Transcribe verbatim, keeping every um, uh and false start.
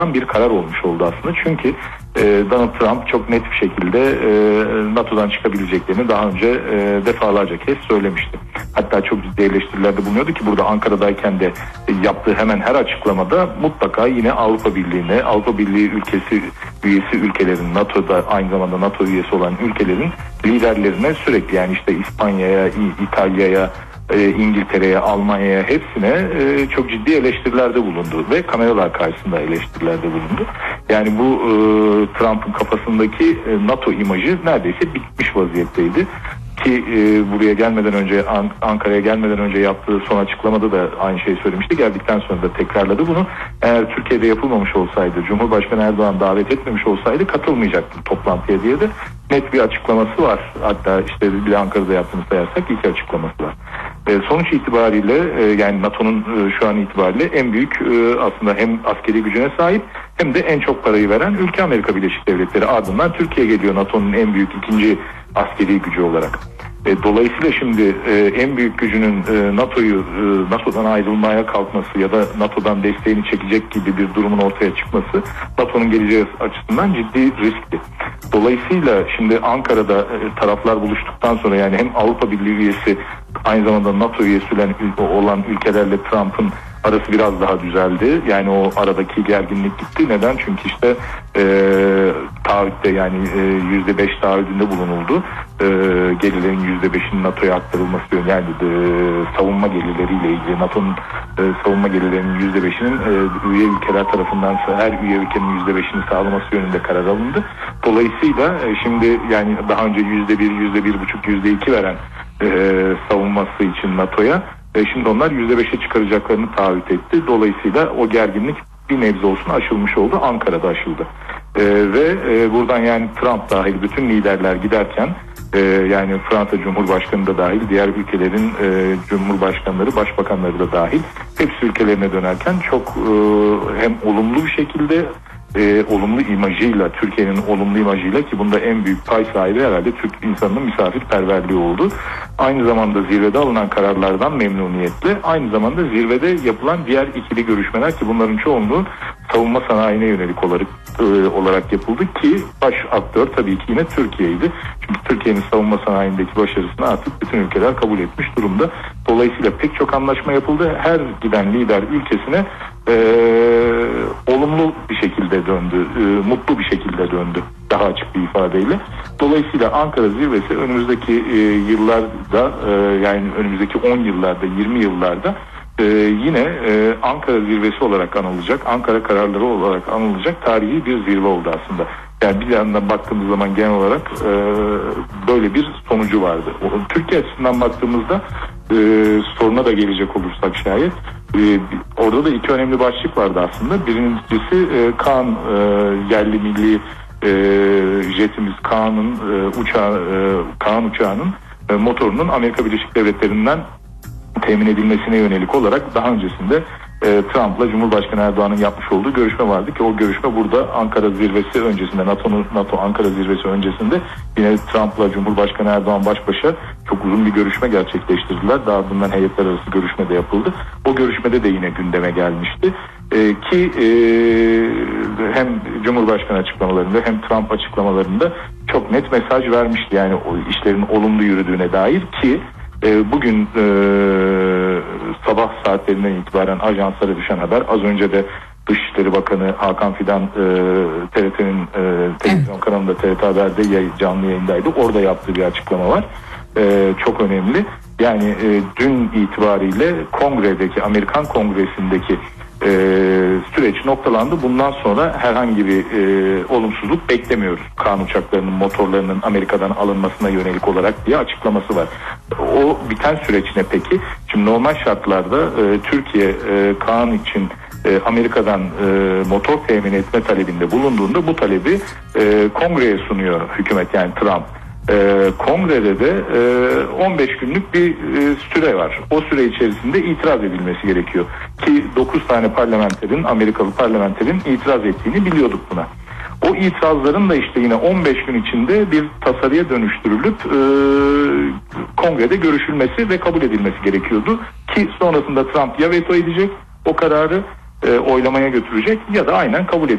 bir karar olmuş oldu aslında. Çünkü e, Donald Trump çok net bir şekilde e, NATO'dan çıkabileceklerini daha önce e, defalarca kez söylemişti. Hatta çok ciddi eleştirilerde bulunuyordu ki burada Ankara'dayken de e, yaptığı hemen her açıklamada mutlaka yine Avrupa Birliği'ne, Avrupa Birliği ülkesi üyesi ülkelerin, NATO'da aynı zamanda NATO üyesi olan ülkelerin liderlerine sürekli, yani işte İspanya'ya, İtalya'ya, İngiltere'ye, Almanya'ya, hepsine çok ciddi eleştirilerde bulundu ve kameralar karşısında eleştirilerde bulundu. Yani bu Trump'ın kafasındaki NATO imajı neredeyse bitmiş vaziyetteydi. Ki e, buraya gelmeden önce, An- Ankara'ya gelmeden önce yaptığı son açıklamada da aynı şeyi söylemişti. Geldikten sonra da tekrarladı bunu. Eğer Türkiye'de yapılmamış olsaydı, Cumhurbaşkanı Erdoğan davet etmemiş olsaydı katılmayacaktım toplantıya diye de net bir açıklaması var. Hatta işte bir de Ankara'da yaptığını sayarsak iki açıklaması var. E, sonuç itibariyle e, yani NATO'nun e, şu an itibariyle en büyük e, aslında hem askeri gücüne sahip hem de en çok parayı veren ülke Amerika Birleşik Devletleri. Ardından Türkiye geliyor NATO'nun en büyük ikinci askeri gücü olarak. E, dolayısıyla şimdi e, en büyük gücünün e, NATO'yu e, NATO'dan ayrılmaya kalkması ya da NATO'dan desteğini çekecek gibi bir durumun ortaya çıkması NATO'nun geleceği açısından ciddi riskli. Dolayısıyla şimdi Ankara'da e, taraflar buluştuktan sonra, yani hem Avrupa Birliği üyesi aynı zamanda NATO üyesi olan ülkelerle Trump'ın arası biraz daha düzeldi. Yani o aradaki gerginlik gitti. Neden? Çünkü işte e, taahhütte, yani yüzde beş taahhüdünde bulunuldu. E, gelirlerin yüzde beşinin NATO'ya aktarılması yönünde, yani e, savunma gelirleriyle ilgili NATO'nun e, savunma gelirlerinin yüzde beşinin e, üye ülkeler tarafından her üye ülkenin yüzde beşini sağlaması yönünde karar alındı. Dolayısıyla e, şimdi yani daha önce yüzde bir, yüzde bir buçuk, yüzde iki veren e, savunması için NATO'ya, E şimdi onlar yüzde beşe çıkaracaklarını taahhüt etti. Dolayısıyla o gerginlik bir nebze olsun aşılmış oldu. Ankara'da aşıldı. E, ve e, buradan yani Trump dahil bütün liderler giderken, e, yani Fransa Cumhurbaşkanı da dahil, diğer ülkelerin e, cumhurbaşkanları, başbakanları da dahil, hepsi ülkelerine dönerken çok e, hem olumlu bir şekilde, E, olumlu imajıyla, Türkiye'nin olumlu imajıyla, ki bunda en büyük pay sahibi herhalde Türk insanının misafirperverliği oldu. Aynı zamanda zirvede alınan kararlardan memnuniyetle, aynı zamanda zirvede yapılan diğer ikili görüşmeler, ki bunların çoğunluğu savunma sanayine yönelik olarak e, olarak yapıldı, ki baş aktör tabii ki yine Türkiye'ydi. Çünkü Türkiye'nin savunma sanayindeki başarısını artık bütün ülkeler kabul etmiş durumda. Dolayısıyla pek çok anlaşma yapıldı. Her giden lider ülkesine e, olumlu bir şekilde döndü, e, mutlu bir şekilde döndü, daha açık bir ifadeyle. Dolayısıyla Ankara zirvesi önümüzdeki e, yıllarda, e, yani önümüzdeki on yıllarda, yirmi yıllarda e, yine e, Ankara zirvesi olarak anılacak, Ankara kararları olarak anılacak tarihi bir zirve oldu aslında. Yani bir yandan baktığımız zaman genel olarak e, böyle bir sonucu vardı. Türkiye açısından baktığımızda e, soruna da gelecek olursak şayet, e, orada da iki önemli başlık vardı aslında. Birincisi e, Kaan e, yerli milli e, jetimiz Kaan'ın e, uçağı, e, Kaan uçağının e, motorunun Amerika Birleşik Devletleri'nden temin edilmesine yönelik olarak daha öncesinde e, Trump'la Cumhurbaşkanı Erdoğan'ın yapmış olduğu görüşme vardı ki o görüşme burada Ankara zirvesi öncesinde, NATO'nun NATO Ankara zirvesi öncesinde yine Trump'la Cumhurbaşkanı Erdoğan baş başa çok uzun bir görüşme gerçekleştirdiler. Daha ardından heyetler arası görüşme de yapıldı. O görüşmede de yine gündeme gelmişti. E, ki e, hem Cumhurbaşkanı açıklamalarında hem Trump açıklamalarında çok net mesaj vermişti. Yani o işlerin olumlu yürüdüğüne dair, ki e, bugün e, sabah saatlerinden itibaren ajanslara düşen haber, az önce de Dışişleri Bakanı Hakan Fidan e, T R T'nin e, televizyon evet. kanalında T R T Haber'de yay, canlı yayındaydı. Orada yaptığı bir açıklama var. E, çok önemli. Yani e, dün itibariyle Kongre'deki, Amerikan Kongresi'ndeki e, süreç noktalandı. Bundan sonra herhangi bir e, olumsuzluk beklemiyoruz. Kaan uçaklarının motorlarının Amerika'dan alınmasına yönelik olarak diye açıklaması var. O biten süreç ne peki? Şimdi normal şartlarda e, Türkiye e, Kaan için e, Amerika'dan e, motor temin etme talebinde bulunduğunda bu talebi e, Kongre'ye sunuyor hükümet, yani Trump. Ee, kongrede de e, on beş günlük bir e, süre var. O süre içerisinde itiraz edilmesi gerekiyor. Ki dokuz tane parlamenterin, Amerikalı parlamenterin itiraz ettiğini biliyorduk buna. O itirazların da işte yine on beş gün içinde bir tasarıya dönüştürülüp e, kongrede görüşülmesi ve kabul edilmesi gerekiyordu. Ki sonrasında Trump ya veto edecek o kararı e, oylamaya götürecek ya da aynen kabul edecek.